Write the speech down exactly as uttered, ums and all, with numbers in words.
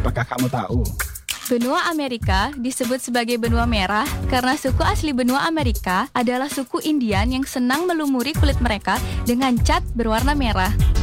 Apakah kamu tahu? Benua Amerika disebut sebagai benua merah karena suku asli benua Amerika adalah suku Indian yang senang melumuri kulit mereka dengan cat berwarna merah.